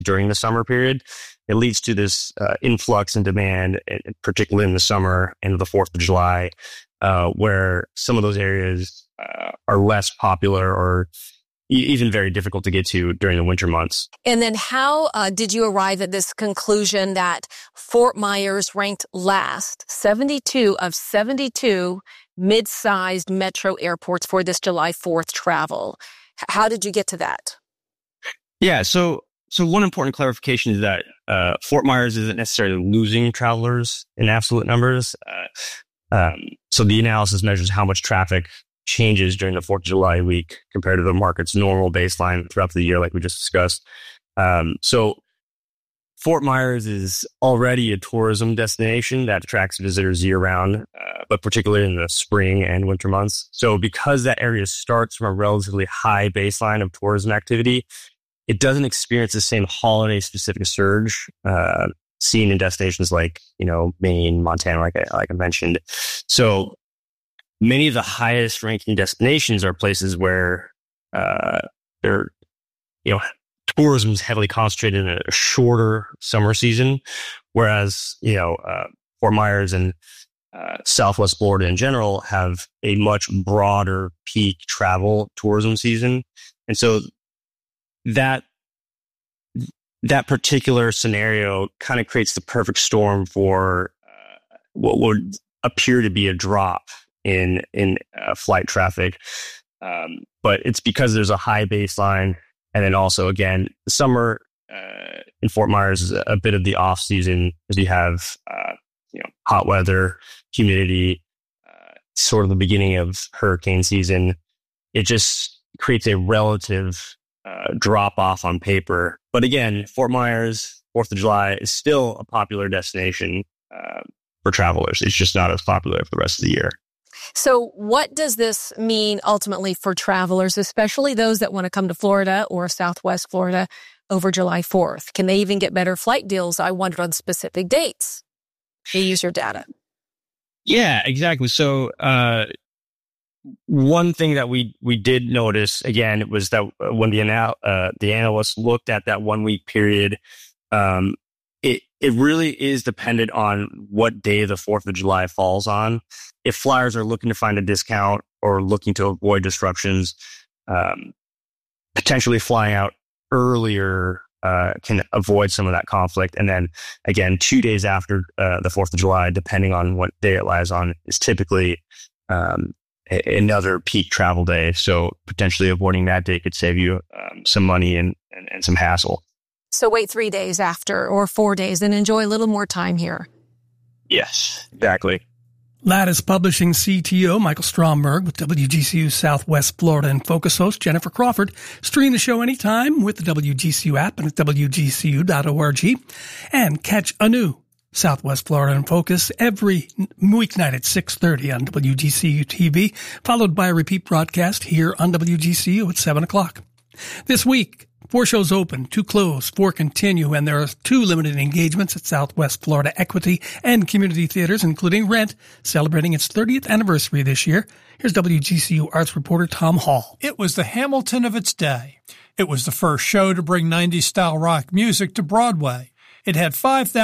during the summer period, it leads to this influx in demand, particularly in the summer and the 4th of July, where some of those areas are less popular or even very difficult to get to during the winter months. And then how did you arrive at this conclusion that Fort Myers ranked last, 72 of 72 mid-sized metro airports for this July 4th travel? How did you get to that? Yeah, so one important clarification is that Fort Myers isn't necessarily losing travelers in absolute numbers. So the analysis measures how much traffic changes during the 4th of July week compared to the market's normal baseline throughout the year, like we just discussed. So Fort Myers is already a tourism destination that attracts visitors year-round, but particularly in the spring and winter months. So because that area starts from a relatively high baseline of tourism activity, it doesn't experience the same holiday-specific surge seen in destinations like, Maine, Montana, like I mentioned. So many of the highest ranking destinations are places where tourism is heavily concentrated in a shorter summer season, whereas Fort Myers and Southwest Florida in general have a much broader peak travel tourism season, and so that particular scenario kind of creates the perfect storm for what would appear to be a drop in flight traffic. But it's because there's a high baseline. And then also, again, the summer in Fort Myers is a bit of the off season as you have, hot weather, humidity, sort of the beginning of hurricane season. It just creates a relative drop off on paper. But again, Fort Myers, 4th of July is still a popular destination for travelers. It's just not as popular for the rest of the year. So what does this mean ultimately for travelers, especially those that want to come to Florida or Southwest Florida over July 4th? Can they even get better flight deals, I wondered, on specific dates? You use your data. Yeah, exactly. So one thing that we did notice, again, was that when the analysts looked at that 1 week period, it really is dependent on what day the 4th of July falls on. If flyers are looking to find a discount or looking to avoid disruptions, potentially flying out earlier can avoid some of that conflict. And then again, 2 days after the 4th of July, depending on what day it lies on, is typically another peak travel day. So potentially avoiding that day could save you some money and some hassle. So wait 3 days after or 4 days and enjoy a little more time here. Yes, exactly. Lattice Publishing CTO Michael Stromberg with WGCU Southwest Florida in Focus host Jennifer Crawford. Stream the show anytime with the WGCU app and at WGCU.org. And catch a new Southwest Florida in Focus every weeknight at 6:30 on WGCU TV, followed by a repeat broadcast here on WGCU at 7 o'clock. This week, 4 shows open, 2 close, 4 continue, and there are 2 limited engagements at Southwest Florida Equity and Community Theaters, including Rent, celebrating its 30th anniversary this year. Here's WGCU arts reporter Tom Hall. It was the Hamilton of its day. It was the first show to bring 90s-style rock music to Broadway. It had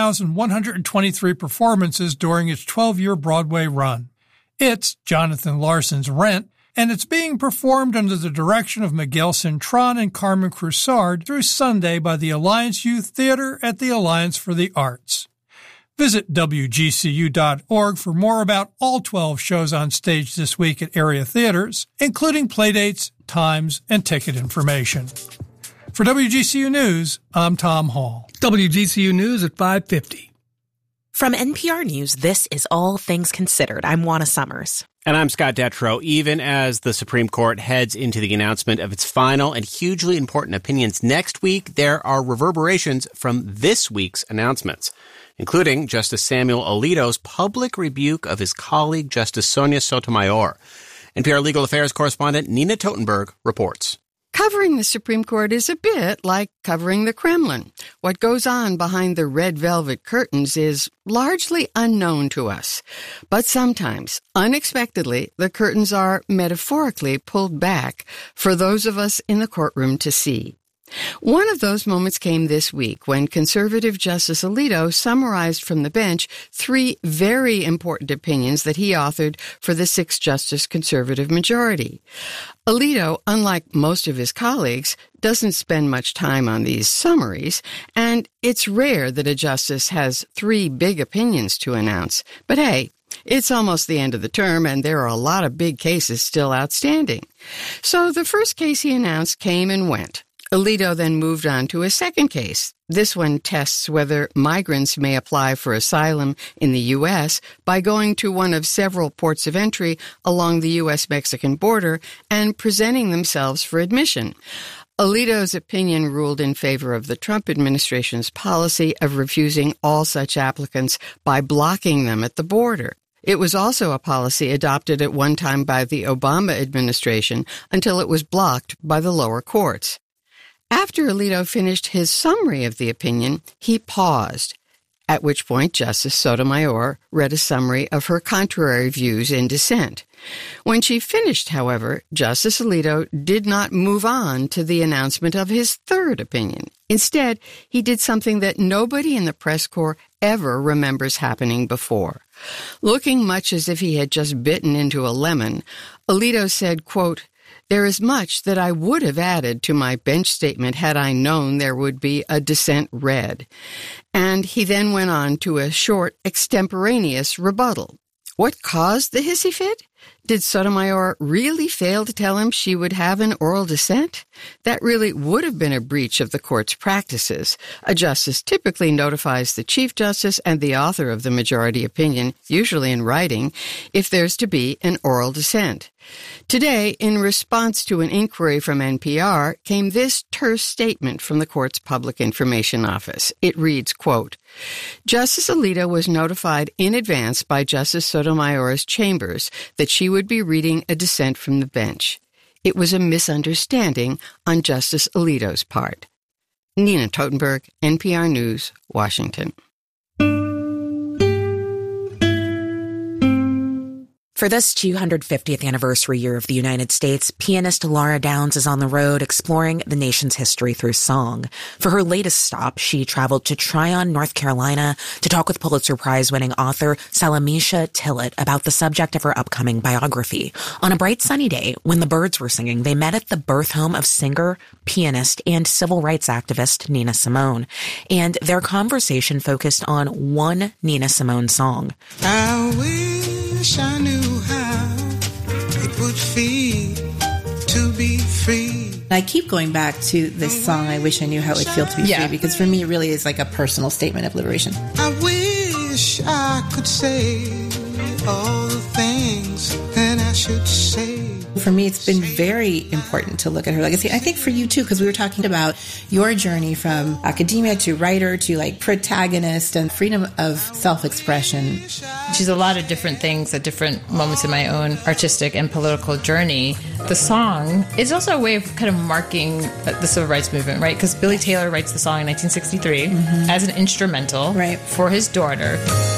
5,123 performances during its 12-year Broadway run. It's Jonathan Larson's Rent, and it's being performed under the direction of Miguel Cintron and Carmen Crusard through Sunday by the Alliance Youth Theater at the Alliance for the Arts. Visit WGCU.org for more about all 12 shows on stage this week at area theaters, including playdates, times, and ticket information. For WGCU News, I'm Tom Hall. WGCU News at 5:50. From NPR News, this is All Things Considered. I'm Juana Summers. And I'm Scott Detrow. Even as the Supreme Court heads into the announcement of its final and hugely important opinions next week, there are reverberations from this week's announcements, including Justice Samuel Alito's public rebuke of his colleague, Justice Sonia Sotomayor. NPR legal affairs correspondent Nina Totenberg reports. Covering the Supreme Court is a bit like covering the Kremlin. What goes on behind the red velvet curtains is largely unknown to us. But sometimes, unexpectedly, the curtains are metaphorically pulled back for those of us in the courtroom to see. One of those moments came this week when conservative Justice Alito summarized from the bench 3 very important opinions that he authored for the 6-justice conservative majority. Alito, unlike most of his colleagues, doesn't spend much time on these summaries, and it's rare that a justice has 3 big opinions to announce. But hey, it's almost the end of the term, and there are a lot of big cases still outstanding. So the first case he announced came and went. Alito then moved on to a second case. This one tests whether migrants may apply for asylum in the U.S. by going to one of several ports of entry along the U.S.-Mexican border and presenting themselves for admission. Alito's opinion ruled in favor of the Trump administration's policy of refusing all such applicants by blocking them at the border. It was also a policy adopted at one time by the Obama administration until it was blocked by the lower courts. After Alito finished his summary of the opinion, he paused, at which point Justice Sotomayor read a summary of her contrary views in dissent. When she finished, however, Justice Alito did not move on to the announcement of his third opinion. Instead, he did something that nobody in the press corps ever remembers happening before. Looking much as if he had just bitten into a lemon, Alito said, quote, "There is much that I would have added to my bench statement had I known there would be a dissent read." And he then went on to a short, extemporaneous rebuttal. What caused the hissy fit? Did Sotomayor really fail to tell him she would have an oral dissent? That really would have been a breach of the court's practices. A justice typically notifies the Chief Justice and the author of the majority opinion, usually in writing, if there's to be an oral dissent. Today, in response to an inquiry from NPR, came this terse statement from the court's Public Information Office. It reads, quote, "Justice Alito was notified in advance by Justice Sotomayor's chambers that she would be reading a dissent from the bench. It was a misunderstanding on Justice Alito's part." Nina Totenberg, NPR News, Washington. For this 250th anniversary year of the United States, pianist Laura Downs is on the road exploring the nation's history through song. For her latest stop, she traveled to Tryon, North Carolina to talk with Pulitzer Prize-winning author Salamisha Tillett about the subject of her upcoming biography. On a bright sunny day, when the birds were singing, they met at the birth home of singer, pianist, and civil rights activist Nina Simone. And their conversation focused on one Nina Simone song. I wish I knew how it would feel to be free. I keep going back to this song, I Wish I Knew How It Would Feel to Be Free, because for me it really is like a personal statement of liberation. I wish I could say all the things that I should say. For me, it's been very important to look at her legacy. I think for you too, because we were talking about your journey from academia to writer to like protagonist and freedom of self-expression. She's a lot of different things at different moments in my own artistic and political journey. The song is also a way of kind of marking the civil rights movement, right? Because Billy Taylor writes the song in 1963 as an instrumental for his daughter.